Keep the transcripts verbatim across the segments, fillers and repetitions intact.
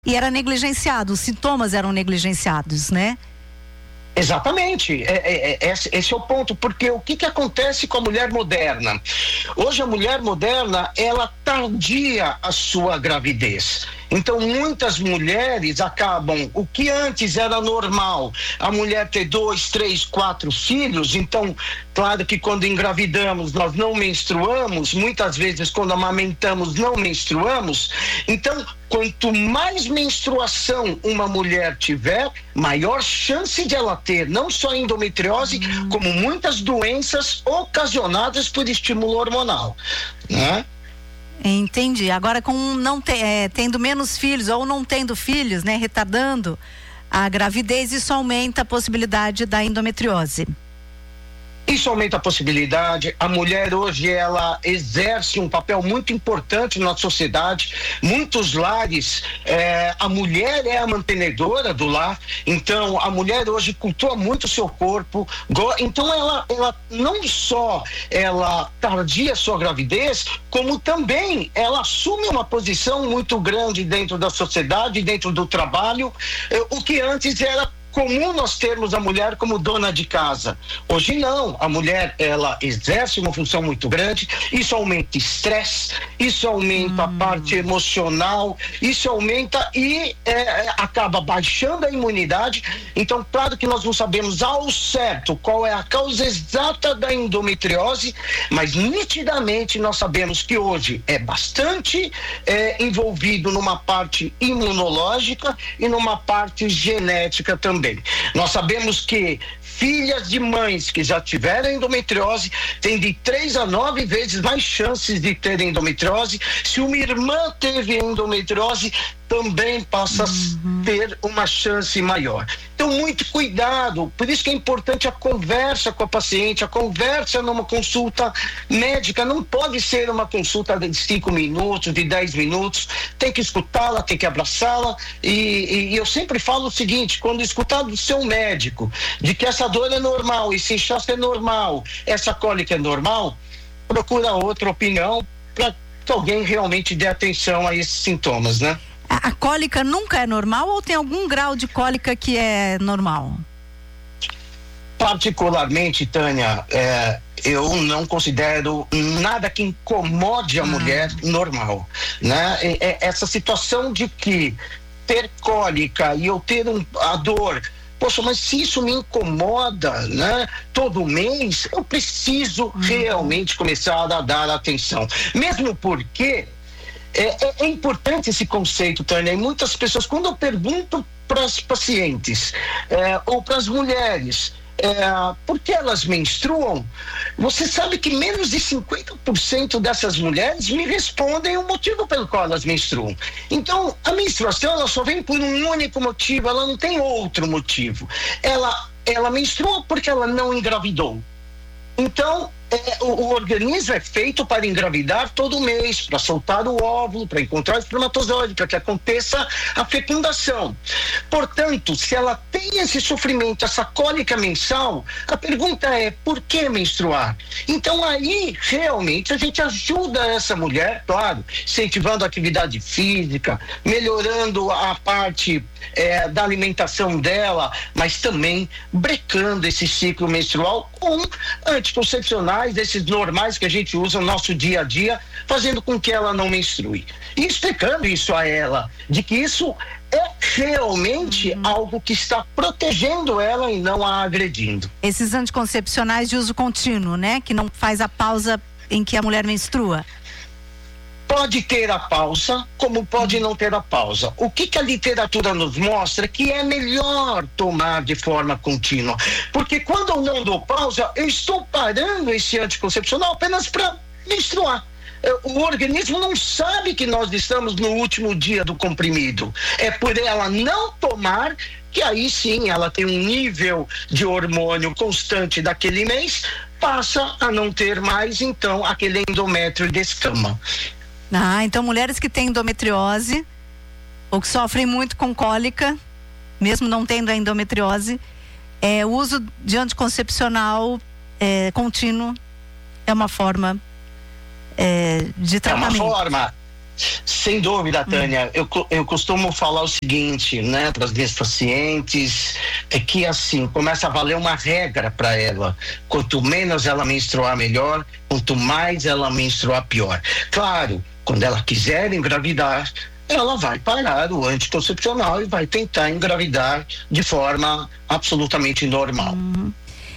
E era negligenciado, os sintomas eram negligenciados, né? Exatamente, é, é, é, esse é o ponto, porque o que que acontece com a mulher moderna? Hoje a mulher moderna, ela tardia a sua gravidez. Então muitas mulheres acabam, o que antes era normal, a mulher ter dois, três, quatro filhos. Então claro que quando engravidamos nós não menstruamos, muitas vezes quando amamentamos não menstruamos. Então quanto mais menstruação uma mulher tiver, maior chance de ela ter não só endometriose, hum. como muitas doenças ocasionadas por estímulo hormonal, né? Entendi. Agora, com não te, é, tendo menos filhos ou não tendo filhos, né, retardando a gravidez, isso aumenta a possibilidade da endometriose. Isso aumenta a possibilidade. A mulher hoje, ela exerce um papel muito importante na sociedade. Muitos lares, é, a mulher é a mantenedora do lar. Então a mulher hoje cultua muito o seu corpo. Então ela, ela não só ela tardia a sua gravidez, como também ela assume uma posição muito grande dentro da sociedade, dentro do trabalho, o que antes era comum nós termos a mulher como dona de casa. Hoje não, a mulher, ela exerce uma função muito grande. Isso aumenta estresse, isso aumenta hum. a parte emocional, isso aumenta e é, acaba baixando a imunidade. Então claro que nós não sabemos ao certo qual é a causa exata da endometriose, mas nitidamente nós sabemos que hoje é bastante é, envolvido numa parte imunológica e numa parte genética também. Nós sabemos que filhas de mães que já tiveram endometriose têm de três a nove vezes mais chances de ter endometriose. Se uma irmã teve endometriose, também passa uhum. a ter uma chance maior. Então, muito cuidado. Por isso que é importante a conversa com a paciente, a conversa numa consulta médica. Não pode ser uma consulta de cinco minutos, de dez minutos. Tem que escutá-la, tem que abraçá-la. E, e eu sempre falo o seguinte: quando escutar do seu médico de que essa dor é normal, esse inchaço é normal, essa cólica é normal, procura outra opinião para que alguém realmente dê atenção a esses sintomas, né? A, a cólica nunca é normal ou tem algum grau de cólica que é normal? Particularmente, Tânia, é, eu não considero nada que incomode a ah. mulher normal, né? É, é essa situação de que ter cólica e eu ter um, a dor, poxa, mas se isso me incomoda, né, todo mês, eu preciso uhum. realmente começar a dar atenção. Mesmo porque é, é, é importante esse conceito, Tânia, e muitas pessoas, quando eu pergunto para as pacientes é, ou para as mulheres, É, porque elas menstruam, você sabe que menos de cinquenta por cento dessas mulheres me respondem o motivo pelo qual elas menstruam. Então, a menstruação, ela só vem por um único motivo, ela não tem outro motivo. Ela, ela menstrua porque ela não engravidou. Então, é, o, o organismo é feito para engravidar todo mês, para soltar o óvulo, para encontrar o espermatozoide, para que aconteça a fecundação. Portanto, se ela tem esse sofrimento, essa cólica mensal, a pergunta é: por que menstruar? Então aí, realmente, a gente ajuda essa mulher, claro, incentivando a atividade física, melhorando a parte é, da alimentação dela, mas também brecando esse ciclo menstrual com anticoncepcionais desses normais que a gente usa no nosso dia a dia, fazendo com que ela não menstrue. E explicando isso a ela, de que isso é realmente uhum. algo que está protegendo ela e não a agredindo. Esses anticoncepcionais de uso contínuo, né? Que não faz a pausa em que a mulher menstrua. Pode ter a pausa, como pode não ter a pausa. O que que a literatura nos mostra? Que é melhor tomar de forma contínua. Porque quando eu não dou pausa, eu estou parando esse anticoncepcional apenas para menstruar. O organismo não sabe que nós estamos no último dia do comprimido. É por ela não tomar que aí sim ela tem um nível de hormônio constante daquele mês, passa a não ter mais, então, aquele endométrio descama. Ah, então mulheres que têm endometriose ou que sofrem muito com cólica, mesmo não tendo a endometriose, é, o uso de anticoncepcional é, contínuo é uma forma é, de tratamento. É uma forma, Sem dúvida, Tânia. Hum. Eu, eu costumo falar o seguinte, né, para as minhas pacientes, é que assim, começa a valer uma regra para ela. Quanto menos ela menstruar, melhor. Quanto mais ela menstruar, pior. Claro, quando ela quiser engravidar, ela vai parar o anticoncepcional e vai tentar engravidar de forma absolutamente normal. Uhum.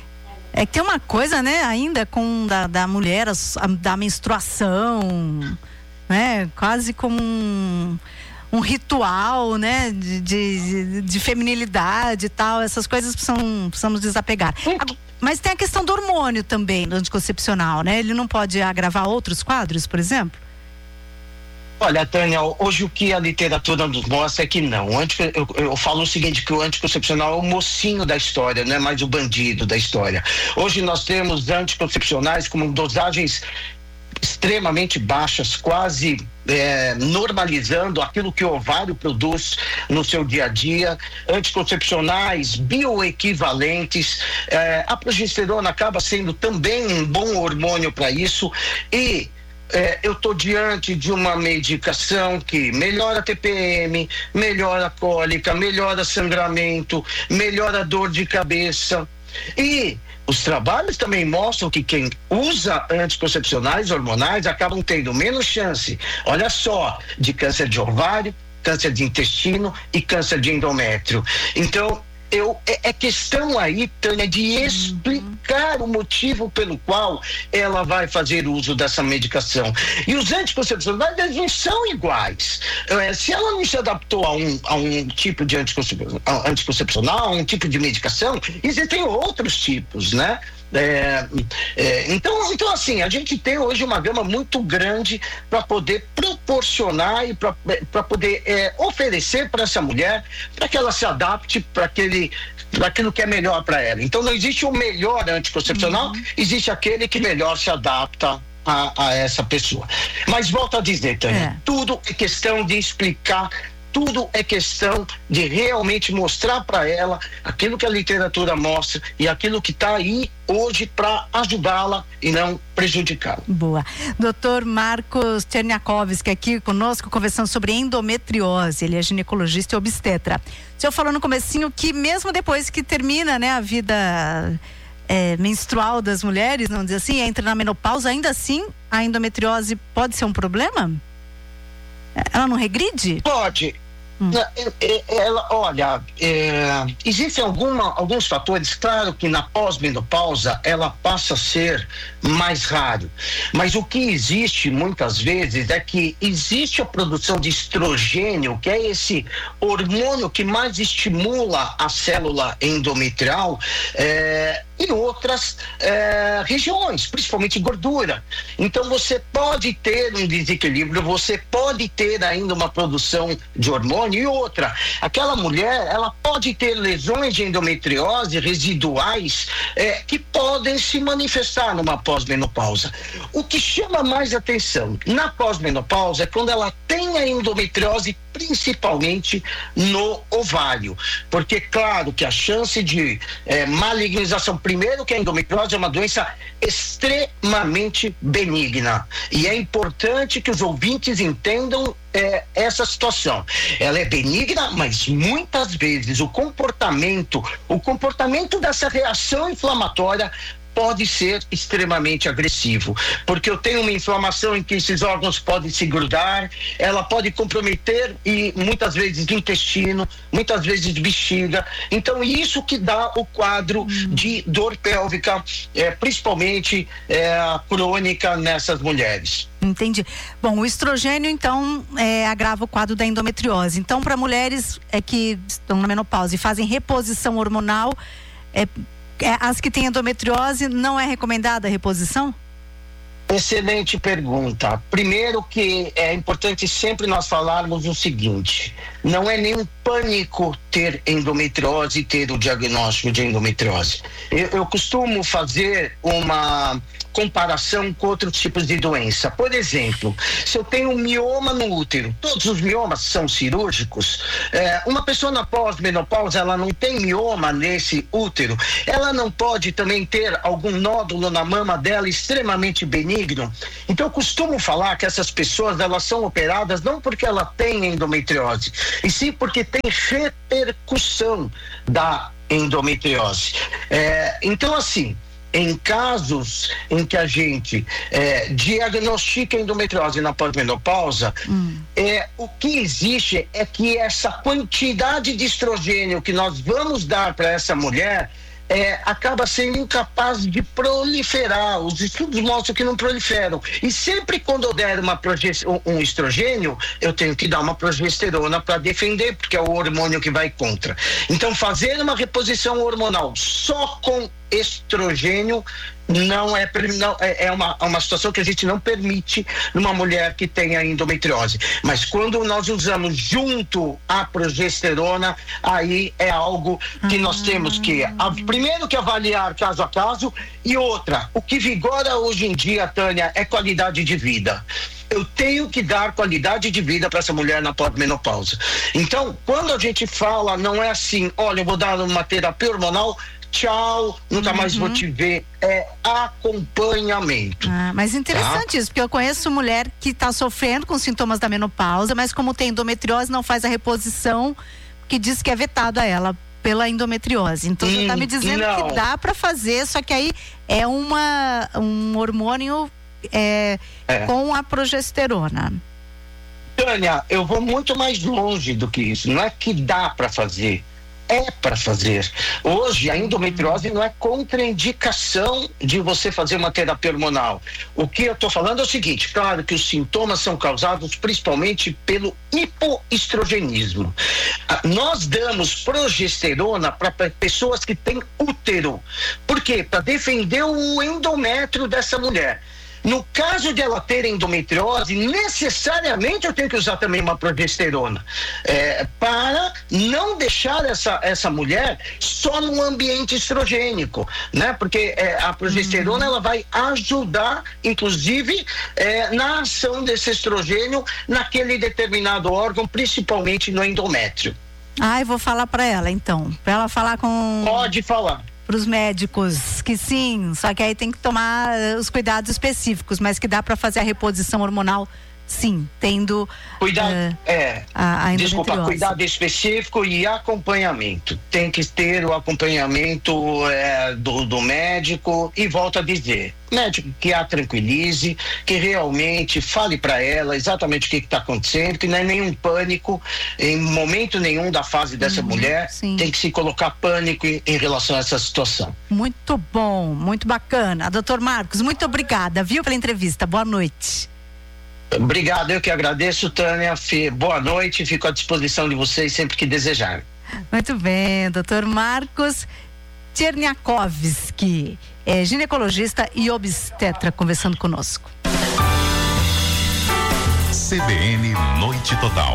É que tem uma coisa, né, ainda com da, da mulher, a, da menstruação, né, quase como um, um ritual, né, de, de, de feminilidade e tal, essas coisas precisam, precisamos desapegar. Mas tem a questão do hormônio também, do anticoncepcional, né, ele não pode agravar outros quadros, por exemplo? Olha, Tânia, hoje o que a literatura nos mostra é que não. Eu, eu falo o seguinte, que o anticoncepcional é o mocinho da história, não é mais o bandido da história. Hoje nós temos anticoncepcionais com dosagens extremamente baixas, quase é, normalizando aquilo que o ovário produz no seu dia a dia, anticoncepcionais bioequivalentes, é, a progesterona acaba sendo também um bom hormônio para isso e É, eu estou diante de uma medicação que melhora a T P M, melhora a cólica, melhora sangramento, melhora a dor de cabeça. E os trabalhos também mostram que quem usa anticoncepcionais hormonais acabam tendo menos chance, olha só, de câncer de ovário, câncer de intestino e câncer de endométrio. Então, Eu, é, é questão aí, Tânia, de explicar o motivo pelo qual ela vai fazer uso dessa medicação. E os anticoncepcionais, eles não são iguais. É, se ela não se adaptou a um, a um tipo de anticoncepcional, anticoncepcional, a um tipo de medicação, existem outros tipos, né? É, é, então, então, assim, a gente tem hoje uma gama muito grande para poder proporcionar e para poder é, oferecer para essa mulher, para que ela se adapte para aquele, para aquilo que é melhor para ela. Então, não existe o melhor anticoncepcional, uhum. Existe aquele que melhor se adapta a, a essa pessoa. Mas volto a dizer, Tânia, é. tudo é questão de explicar. Tudo é questão de realmente mostrar para ela aquilo que a literatura mostra e aquilo que está aí hoje para ajudá-la e não prejudicá-la. Boa. Doutor Marcos Cherniakowski aqui conosco, conversando sobre endometriose. Ele é ginecologista e obstetra. O senhor falou no comecinho que mesmo depois que termina, né, a vida é, menstrual das mulheres, vamos dizer assim, entra na menopausa, ainda assim a endometriose pode ser um problema? Ela não regride? Pode. Hum. Ela, olha, é, existem alguma, alguns fatores, claro que na pós-menopausa ela passa a ser mais raro, mas o que existe muitas vezes é que existe a produção de estrogênio, que é esse hormônio que mais estimula a célula endometrial, é, em outras é, regiões, principalmente gordura. Então você pode ter um desequilíbrio, você pode ter ainda uma produção de hormônio e outra. Aquela mulher, ela pode ter lesões de endometriose residuais é, que podem se manifestar numa pós-menopausa. O que chama mais atenção na pós-menopausa é quando ela tem a endometriose principalmente no ovário, porque claro que a chance de é, malignização, primeiro que a endometriose é uma doença extremamente benigna e é importante que os ouvintes entendam é, essa situação. Ela é benigna, mas muitas vezes o comportamento, o comportamento dessa reação inflamatória pode ser extremamente agressivo, porque eu tenho uma inflamação em que esses órgãos podem se grudar, ela pode comprometer e muitas vezes intestino, muitas vezes bexiga. Então isso que dá o quadro de dor pélvica, é, principalmente é, crônica nessas mulheres. Entendi. Bom, o estrogênio então é, agrava o quadro da endometriose. Então, para mulheres é, que estão na menopausa e fazem reposição hormonal, é as que têm endometriose, não é recomendada a reposição? Excelente pergunta. Primeiro que é importante sempre nós falarmos o seguinte, não é nenhum pânico ter endometriose e ter o diagnóstico de endometriose. Eu, eu costumo fazer uma comparação com outros tipos de doença. Por exemplo, se eu tenho um mioma no útero, todos os miomas são cirúrgicos. É, uma pessoa na pós-menopausa, ela não tem mioma nesse útero, ela não pode também ter algum nódulo na mama dela extremamente benigno. Então eu costumo falar que essas pessoas, elas são operadas não porque ela tem endometriose, e sim porque tem repercussão da endometriose. É, então assim, em casos em que a gente é, diagnostica endometriose na pós-menopausa, hum. é, o que existe é que essa quantidade de estrogênio que nós vamos dar para essa mulher É, acaba sendo incapaz de proliferar. Os estudos mostram que não proliferam. E sempre quando eu der uma progest... um estrogênio, eu tenho que dar uma progesterona para defender, porque é o hormônio que vai contra. Então, fazer uma reposição hormonal só com estrogênio não é, não, é, é uma, uma situação que a gente não permite numa mulher que tenha endometriose. Mas quando nós usamos junto a progesterona, aí é algo que nós temos que, a, primeiro que avaliar caso a caso, e outra, o que vigora hoje em dia, Tânia, é qualidade de vida. Eu tenho que dar qualidade de vida para essa mulher na pós-menopausa. Então, quando a gente fala, não é assim, olha, eu vou dar uma terapia hormonal, tchau, nunca uhum. mais vou te ver. É acompanhamento. Ah, mas interessante tá? isso, porque eu conheço mulher que está sofrendo com sintomas da menopausa, mas como tem endometriose, não faz a reposição, que diz que é vetado a ela pela endometriose. Então hum, você está me dizendo não. que dá para fazer, só que aí é uma, um hormônio é, é. com a progesterona. Tânia, eu vou muito mais longe do que isso. Não é que dá para fazer. É para fazer. Hoje a endometriose não é contraindicação de você fazer uma terapia hormonal. O que eu estou falando é o seguinte: claro que os sintomas são causados principalmente pelo hipoestrogenismo. Nós damos progesterona para pessoas que têm útero. Por quê? Para defender o endométrio dessa mulher. No caso de ela ter endometriose, necessariamente eu tenho que usar também uma progesterona, é, para não deixar essa, essa mulher só num ambiente estrogênico, né? Porque é, a progesterona uhum. ela vai ajudar, inclusive, é, na ação desse estrogênio naquele determinado órgão, principalmente no endométrio. Ah, eu vou falar para ela então, para ela falar com... Pode falar. Para os médicos, que sim, só que aí tem que tomar os cuidados específicos, mas que dá para fazer a reposição hormonal, sim, tendo cuidado, uh, é, a, a desculpa, cuidado específico e acompanhamento. Tem que ter o acompanhamento é, do, do médico, e volto a dizer, médico que a tranquilize, que realmente fale para ela exatamente o que está acontecendo, que não é nenhum pânico em momento nenhum da fase dessa uhum, mulher, sim. Tem que se colocar pânico em, em relação a essa situação. Muito bom, muito bacana. doutor Marcos, muito obrigada, viu, pela entrevista. Boa noite. Obrigado, eu que agradeço, Tânia. Boa noite, fico à disposição de vocês sempre que desejarem. Muito bem, doutor Marcos Tcherniakowski, é ginecologista e obstetra, conversando conosco. C B N Noite Total.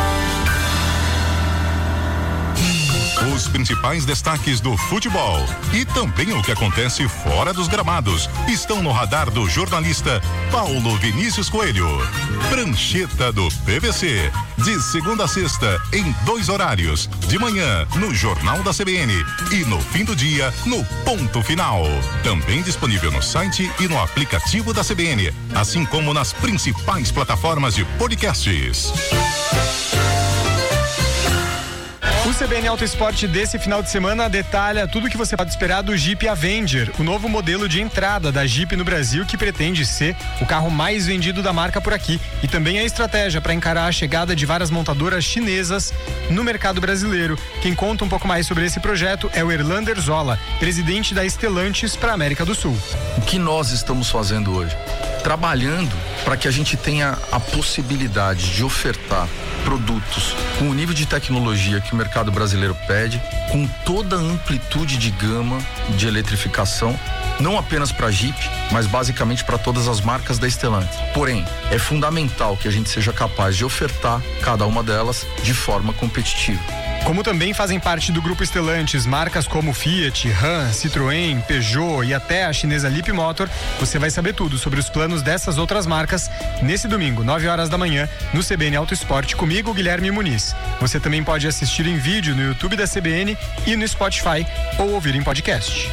Os principais destaques do futebol e também o que acontece fora dos gramados estão no radar do jornalista Paulo Vinícius Coelho. Prancheta do P V C, de segunda a sexta, em dois horários, de manhã no Jornal da C B N e no fim do dia no Ponto Final. Também disponível no site e no aplicativo da C B N, assim como nas principais plataformas de podcasts. O C B N Auto Esporte desse final de semana detalha tudo o que você pode esperar do Jeep Avenger, o novo modelo de entrada da Jeep no Brasil, que pretende ser o carro mais vendido da marca por aqui, e também a estratégia para encarar a chegada de várias montadoras chinesas no mercado brasileiro. Quem conta um pouco mais sobre esse projeto é o Erlander Zola, presidente da Stellantis para a América do Sul. O que nós estamos fazendo hoje? Trabalhando para que a gente tenha a possibilidade de ofertar produtos com o nível de tecnologia que o mercado brasileiro pede, com toda a amplitude de gama de eletrificação, não apenas para a Jeep, mas basicamente para todas as marcas da Stellantis. Porém, é fundamental que a gente seja capaz de ofertar cada uma delas de forma competitiva. Como também fazem parte do grupo Stellantis marcas como Fiat, Ram, Citroën, Peugeot e até a chinesa Leapmotor, você vai saber tudo sobre os planos dessas outras marcas nesse domingo, nove horas da manhã, no C B N Auto Esporte, comigo, Guilherme Muniz. Você também pode assistir em vídeo no YouTube da C B N e no Spotify ou ouvir em podcast.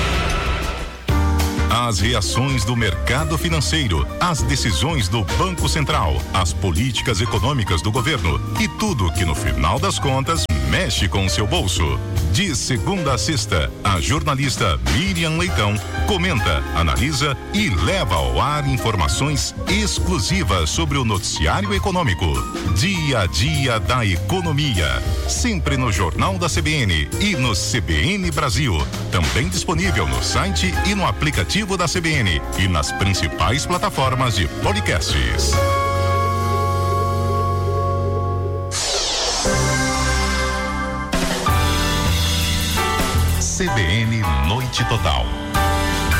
As reações do mercado financeiro, as decisões do Banco Central, as políticas econômicas do governo e tudo que no final das contas mexe com o seu bolso. De segunda a sexta, a jornalista Miriam Leitão comenta, analisa e leva ao ar informações exclusivas sobre o noticiário econômico. Dia a dia da economia. Sempre no Jornal da C B N e no C B N Brasil. Também disponível no site e no aplicativo da C B N e nas principais plataformas de podcasts. C B N Noite Total.